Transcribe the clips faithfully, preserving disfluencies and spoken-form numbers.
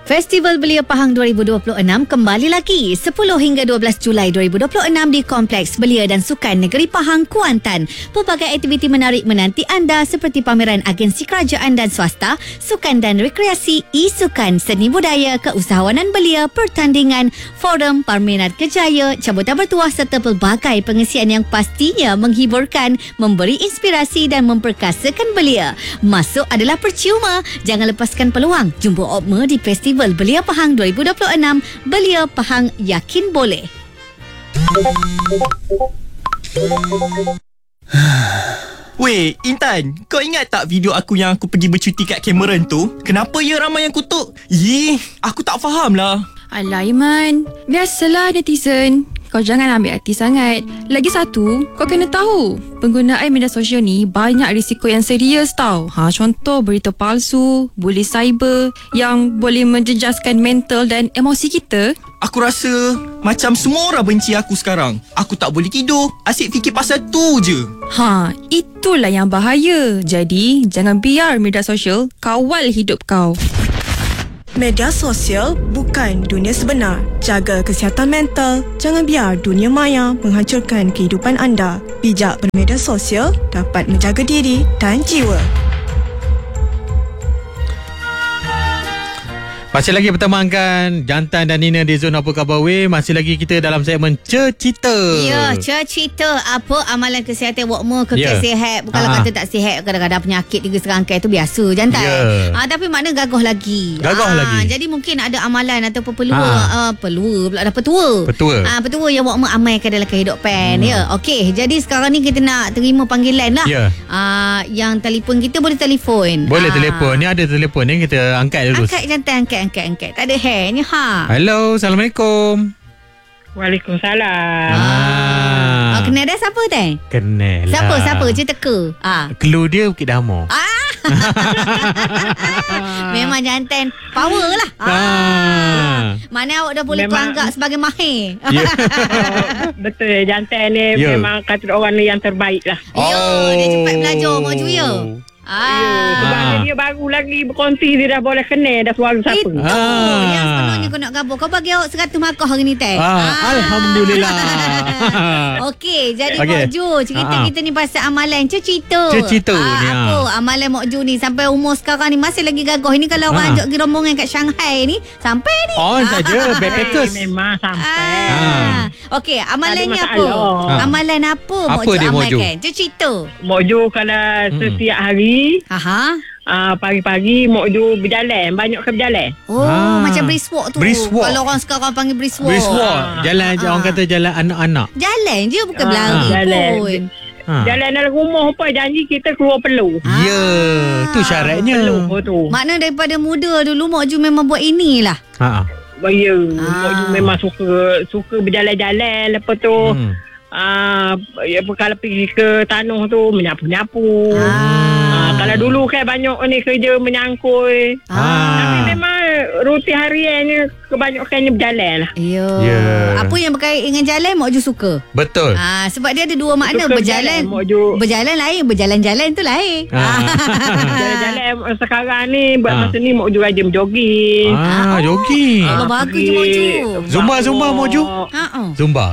Festival Belia Pahang dua ribu dua puluh enam kembali lagi sepuluh hingga dua belas Julai dua ribu dua puluh enam di Kompleks Belia dan Sukan Negeri Pahang, Kuantan. Pelbagai aktiviti menarik menanti anda seperti pameran agensi kerajaan dan swasta, sukan dan rekreasi, e-sukan, seni budaya, keusahawanan belia, pertandingan, forum, perminat kejaya, cabutan bertuah serta pelbagai pengisian yang pastinya menghiburkan, memberi inspirasi dan memperkasakan belia. Masuk adalah percuma. Jangan lepaskan peluang. Jumpa Opma di Festival Belia Pahang dua ribu dua puluh enam. Belia Pahang, yakin boleh. Weh, Intan, kau ingat tak video aku yang aku pergi bercuti kat Cameron tu? Kenapa ya ramai yang kutuk? Yeh, aku tak faham lah. Alah Iman, biasalah netizen. Kau jangan ambil hati sangat. Lagi satu, kau kena tahu, penggunaan media sosial ni banyak risiko yang serius tau. Ha, contoh berita palsu, bully cyber yang boleh menjejaskan mental dan emosi kita. Aku rasa macam semua orang benci aku sekarang. Aku tak boleh tidur, asyik fikir pasal tu je. Ha, itulah yang bahaya. Jadi, jangan biar media sosial kawal hidup kau. Media sosial bukan dunia sebenar. Jaga kesihatan mental. Jangan biar dunia maya menghancurkan kehidupan anda. Bijak bermedia sosial dapat menjaga diri dan jiwa. Masih lagi pertemankan Jantan dan Nina di Zon Apa Khabar Weh. Masih lagi kita dalam segmen Cercita. Ya, cercita. Apa amalan kesihatan Wokma kekal Ya. sihat. Bukanlah Ha. kata tak sihat. Kadang-kadang penyakit tiga serangkai tu biasa, Jantan. Ya. Ah, tapi makna gagah lagi. Gagah Ah, lagi. Jadi mungkin ada amalan ataupun pelua. Ha. Ah, pelua pula dah petua. Petua. Ah, petua yang Wokma amalkan dalam kehidupan. Hmm. Ya, okey. Jadi sekarang ni kita nak terima panggilan lah. Ya. Ah, yang telefon kita boleh telefon. Boleh Ah. telefon. Ni ada telefon ni, kita angkat dulu. Angkat Jantan, angkat, angkat, angkat. Tak ada hair ni, ha. Hello, Assalamualaikum. Waalaikumsalam. Ah. Ah, kenal dah siapa teh? Kenal lah. Siapa, siapa? Cerita ke? Ah. Clue dia Bukit Damo. Ah. Memang Jantan power lah. Ah. Ah. Mana awak dah boleh Memang- teranggap sebagai mahir. Ya. Betul, Jantan ni Ya. memang kata orang ni yang terbaik lah. Ya, dia cepat belajar Mak Ju ya. Ah. Sebab Ah. dia baru lagi berkongsi, dia dah boleh kenal dah suara siapa. Itu Ah. yang sebenarnya kau nak gabung. Kau bagi awak seratus markah hari ni teh. Ah, Alhamdulillah. Okey, jadi Okey. Mak Ju, cerita Ah. kita ni pasal amalan cerita. Cercita ni, ah. Apa amalan Mak Ju ni sampai umur sekarang ni masih lagi gagah. Ini kalau orang Ah. ajak pergi rombongan kat Shanghai ni sampai ni. On saja, backpackers. Eh, memang sampai. Ah. Okey, amalannya Tak ada apa? masalah. Ah. Amalan apa Mak Apa Ju dia, Mak Ju? amalkan? Cerita. Mok Ju kalau setiap hari Aha. uh, pagi-pagi Mok Ju berjalan, banyak ke berjalan. Oh, Ah. macam brisk walk tu. Brisk walk. Kalau orang sekarang panggil brisk walk. Brisk walk. Ah. Jalan je, orang Ah. kata jalan anak-anak. Jalan je, bukan Ah, berlari jalan. pun. Ha. Jalan dalam rumah apa, janji kita keluar peluh. Ya, tu syaratnya. Peluh tu. Makna daripada muda dulu Mak Ju memang buat inilah. Ha. Ya, Ah. Mok Ju memang suka suka berjalan-jalan. Lepas tu Hmm. Ah, ya, kalau pergi ke tanah tu menyapu-nyapu. Ah. Ah, kalau dulu kan banyak ni kerja menyangkui. Ah. Tapi memang rutin hariannya kebanyakannya berjalan lah. Ya. Ya. Apa yang berkait dengan jalan Mak Ju suka. Betul. Ah, sebab dia ada dua makna. Suka Berjalan. berjalan, Mak Ju. Berjalan lain, berjalan-jalan tu lain. Ah. Jalan-jalan sekarang ni buat Ah. masa ni Mak Ju rajin jogging. Ah, jogging. Allah bagus je Mak Ju. Zumba, Zumba, Mak Ju. Ha ah. Zumba.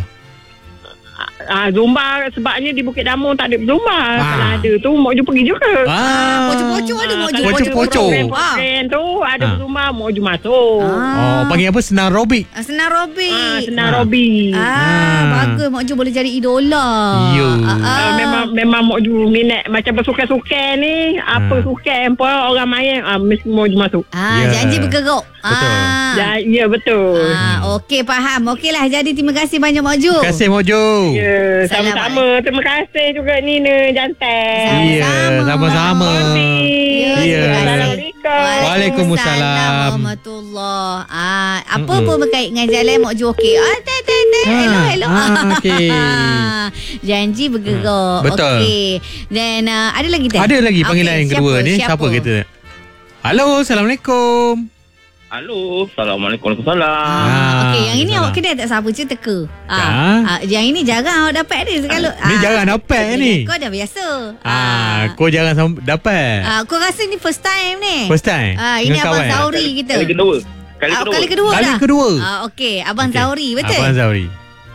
Ah, Zumba sebabnya di Bukit Damo tak ada Zumba. Ah. Kalau ada tu Mak Ju pergi juga. Ah. Pocok-pocok ada Mak Ju. Kalau Pocok-pocok. program-program tu ada Ah. Zumba, Mak Ju masuk. Oh, panggil apa? Senam aerobik. Ah, senang Robi. Ah, senang Ah. Robi. Ah, Ah. bagus Mak Ju boleh jadi idola. Ya. Ah, ah. Uh, memang memang Mak Ju minat macam bersukan-sukan ni, apa Ah. sukan pun orang main, ah, mesti Mak Ju masuk. Ah, Ya. janji bergerak. Betul. Ah. Ya, ya betul. Ah, okey faham. Okeylah. Jadi terima kasih banyak Mak Ju. Terima kasih, Mojo. Ya, Salam. sama-sama. Terima kasih juga Nina Jantan. Ya, sama-sama. Ya, Ya. Assalamualaikum. Waalaikumsalam. Warahmatullahi. Ah, apa Mm-mm. pun berkait dengan jalan Mak Ju okey. Ah, teh teh teh. Ah, Hello hello. ah, okey. Janji bergerak. Betul. Okey. Dan uh, ada lagi teh? Ada lagi panggilan Okey, yang kedua siapa? ni. Siapa? Siapa kita? Halo, Assalamualaikum. Halo, Assalamualaikum. Waalaikumsalam. Ah, okey, yang ini salam. awak kenal tak siapa cerita ke? Dah. Ah, yang ini jarang awak dapat ni sekali. Ni jarang dapat ni. Kau dah biasa. Ah, kau jangan sam- dapat. Ah, kau rasa ni first time ni? First time. Ah, ini Dengan Abang kawan. Sauri kita. Kali kedua. Kali Ah, kedua. Kali kedua Kali dah. kedua. Ah, okey, Abang Okey. Zauri betul? Abang Zauri.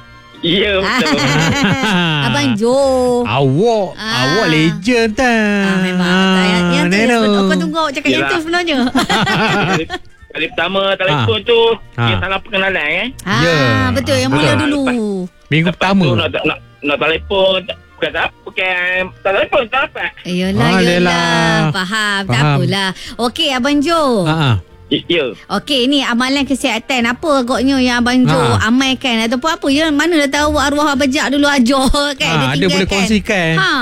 Ya, betul. Abang Jo. Awak, Ah. awak legend tak? Ah, memang. Tak, yang, yang tu Neno. yang kau tunggu awak cakap yang Yelah. tu sebenarnya. kali, kali pertama telefon tu Ha. dia salah pengenalan eh. Ah, Ya. betul yang Betul. mula dulu. Minggu Lepas pertama. tu nak nak nak telefon bukan tak bukan tak telefon tak dapat. Yelah, Ah, yelah. yelah. Faham, tak Faham. apalah. Okey, Abang Jo. Ha ah. Ya. Okey, ni amalan kesihatan apa agaknya yang Abang Jo Ha. amalkan ataupun apa ya? Mana dah tahu arwah Abang Jak dulu ajar kan? Ha, ada boleh kongsikan. Ha.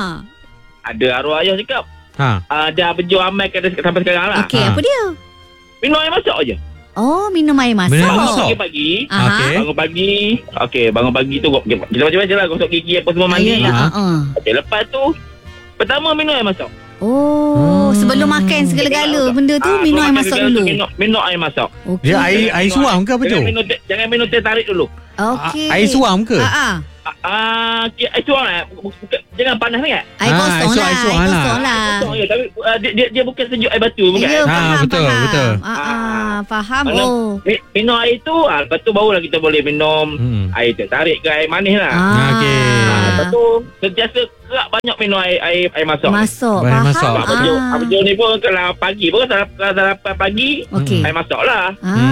Ada arwah ayah cakap. Ha. Ada berjuang amal kan sampai sekarang lah. Okey, Ha. apa dia? Minum air masak je. Oh, minum air masak. Minum air masak. Pagi-pagi. Aha. Okey. Bangun pagi. Okey, bangun pagi tu kita macam-macam lah gosok gigi apa semua mandi. Ayolah, Ha. ha. ha. Okey, lepas tu pertama minum air masak. Oh, Hmm. sebelum makan segala-gala benda tu Ah, minum air makan masak segala dulu. tu Minum, minum air masak. Okey. Dia air air suam ke apa tu? Jangan minum, teh- jangan minum teh tarik dulu. Okey. Air suam ke? Ha ah. Ah, uh, air suam lah. Bukan- Jangan panas sangat. Air Ah, kosong air suam, lah. air Air suam lah. kosong lah. Kosong je, tapi uh, dia, dia, dia bukan sejuk air batu bukan. Ya, Ha, faham, betul, faham. betul. Ah, ah, faham. Mana- Oh. Mi- Minum air tu, ah, lepas tu barulah kita boleh minum Hmm. air teh tarik ke air manis lah. Ah. Okey. Ah, lepas tu, sentiasa kerak banyak minum air air, air masak. Masuk, Air faham. masak. Abang Jo, Abang Jo ni pun kalau pagi pun kalau kalau sarapan pagi, Okey. air masak lah.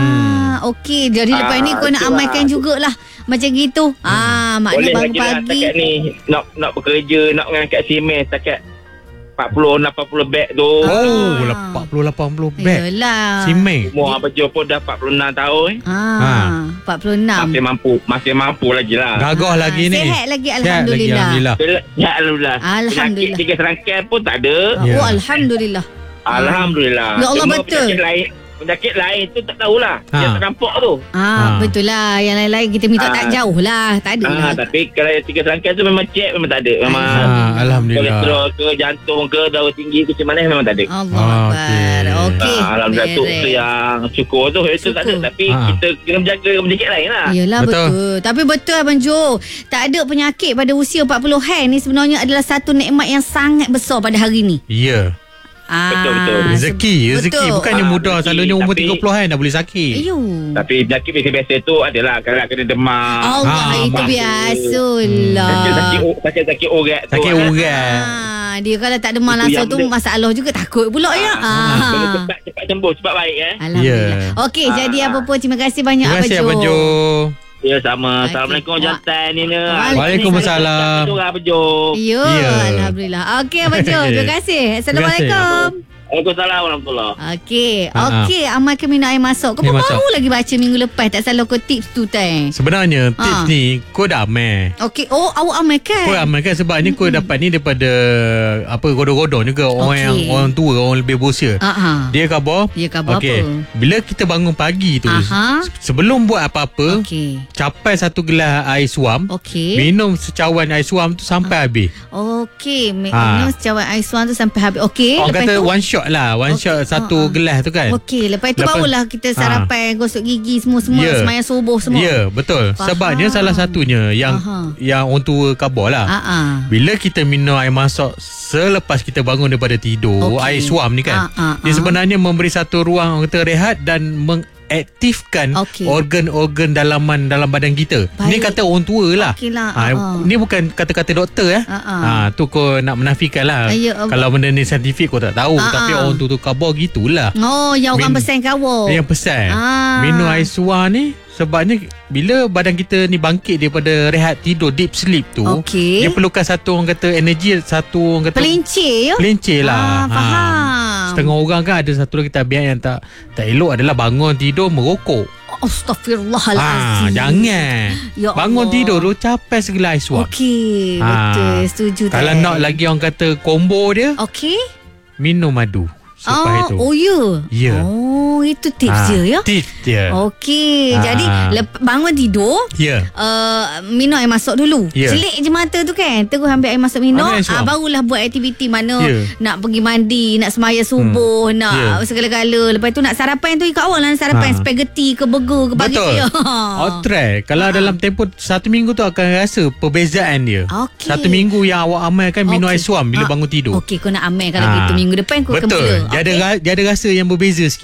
Ah, okey. Jadi lepas Ah, ni kau nak itulah. amalkan jugalah macam gitu. Ah, Boleh maknanya bangun lagi lah pagi. setakat ni nak nak bekerja, nak mengangkat simen setakat empat puluh lapan puluh beg tu. Oh, Ah. empat puluh lapan puluh beg. Yelah. Simen. Umur Abang Jo pun dah empat puluh enam tahun. Ah, Ha. empat puluh enam. Masih mampu, masih mampu lagi lah. Gagah Ah, lagi ni. sihat lagi, Sihat Alhamdulillah. Alhamdulillah. Ya Alhamdulillah. Alhamdulillah. Penyakit tiga serangkaian pun tak ada. Ya. Oh, Alhamdulillah. Alhamdulillah. Ya Allah, Cuma betul. Penyakit lain, penyakit lain tu tak tahulah. Ha. Yang tak nampak tu. Ah, Ah. betul lah. Yang lain-lain kita minta Ah. tak jauh lah. Tak ada lah. Ah, tapi kalau yang tiga serangkaian tu memang cek memang tak ada. Memang Ah, Alhamdulillah. kolesterol ke, jantung ke, darah tinggi ke, macam mana memang tak ada. Allah Ah, Akbar. okey. Okey. Ah, Alhamdulillah tu, beres. tu yang syukur tu. Itu tak ada. Syukur. Tapi Ah. kita kena menjaga penyakit lain lah. Yelah Betul. betul. Tapi betul Abang Jo. Tak ada penyakit pada usia empat puluhan ni sebenarnya adalah satu nikmat yang sangat besar pada hari ni. Ya. Ah, Betul, betul. Rezeki, rezeki betul. bukannya Ah, mudah. rezeki, Selalunya umur tapi- tiga puluhan dah boleh sakit. Ayo. Tapi penyakit biasa-biasa tu adalah kalau kena demam. Allah Ah, itu mak. biasalah. Sakit-sakit sakit-sakit urat tu. Sakit kan. urat. Ah, dia kalau tak demam Itu langsung yang tu benda- masalah juga takut pula ya. Boleh Ah. cepat cepat sembuh, cepat baik eh. Alhamdulillah. Ya. Okey, Ah. jadi apa pun terima kasih banyak Terima kasih Abang Abang Jo. Jo. Ya sama. Okey. Assalamualaikum Wah. jantan ni ni. Waalaikumsalam. Tu Abang Jo. Ya, Ya. Alhamdulillah. Okey Abang Jo, terima kasih. Assalamualaikum. Waalaikumsalam warahmatullahi. Okey, Ha, okey, amalkan minum air masuk. Kau Air pun masak. baru lagi baca minggu lepas. Tak salah kau tips tu tang. Sebenarnya tips Ah. ni kau dah amal. Okey, oh awak amalkan. Kau amalkan sebab ni kau dapat ni daripada apa godong-godong juga orang Okey. yang orang tua, orang lebih berusia. Ha ah. Dia khabar. Dia khabar Okey. apa? Bila kita bangun pagi tu, Aha. sebelum buat apa-apa, Okey. capai satu gelas air suam. Okey. Minum secawan air suam tu sampai habis. Okey, Ha. minum secawan air suam tu sampai habis. Okey, Orang lepas kata tu one shot lah. One Okey. shot satu Ha, ha. gelas tu kan. Okey, lepas itu Lepas- barulah kita sarapan, gosok gigi semua-semua, Ya. semayang subuh semua. Ya, betul. Faham. Sebabnya salah satunya yang Aha. yang orang tua khabar lah. Ha ah. Bila kita minum air masak selepas kita bangun daripada tidur, Okey. air suam ni kan, Ah, ah, dia ah. sebenarnya memberi satu ruang orang kata rehat dan mengaktifkan Okey. organ-organ dalaman dalam badan kita. Baik. Ni kata orang tua lah. Okey lah, Ha, ah, ah. Ni bukan kata-kata doktor eh. Ah, ah. Ha, tu kau nak menafikan lah. Ya, ah. Kalau benda ni saintifik kau tak tahu. Ah, Tapi ah. orang tua tu khabar gitulah. Oh, yang orang Min- pesan kau. Yang pesan Ah. minum air suam ni sebabnya bila badan kita ni bangkit daripada rehat tidur deep sleep tu, Okey. dia perlukan satu orang kata energi, satu orang kata Pelincir ya? pelincir lah. Ah, faham. Setengah orang kan ada satu lagi tabiat yang tak tak elok adalah bangun tidur merokok. Astaghfirullahalazim. Ah, jangan. Ya Bangun Allah. tidur tu capai segelas air suam. Okey, Ah. betul. Setuju tak? Kalau nak lagi orang kata combo dia, Okey. minum madu selepas Oh, itu. oh ya. Ya. Oh, itu tips Ah, dia ya. Tips dia. Okey, Ah. jadi lep- bangun tidur, Ya. Uh, minum air masuk dulu. Ya. Selik je mata tu kan. Terus ambil air masuk minum. Ambil air suam. Ah, barulah buat aktiviti mana Ya. nak pergi mandi, nak semaya subuh, nak Ya. segala-gala. Lepas tu nak sarapan tu ikut awal lah sarapan Ha. spaghetti ke burger ke pagi Betul. tu. Ya. Outrack. Kalau Ah. dalam tempoh satu minggu tu akan rasa perbezaan dia. Okey. Satu minggu yang awak amalkan minum Okey. air suam bila Ah, bangun tidur. Okey, kau nak amal kalau Ah. gitu. Minggu depan kau akan Betul. mula. Dia ada Okey. ra- dia ada rasa yang berbeza sikit. Okey, kau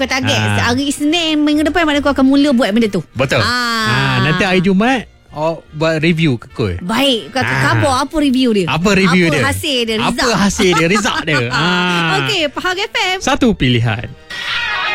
target. Ah. Hari Isnin minggu depan mana kau akan mula buat benda tu. Betul. Ah. Ah, nanti hari Jumaat oh, buat review ke kau? Baik, kata Ah. khabar apa review dia? Apa review apa dia? Apa hasil dia? Result. Apa hasil dia? Result dia. Ah. Okey, Pahang F M. Satu pilihan.